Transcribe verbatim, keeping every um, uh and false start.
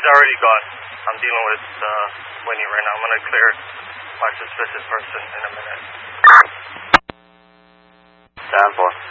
already gone. I'm dealing with uh, Winnie right now. I'm going to clear my suspicious person in a minute. ten four.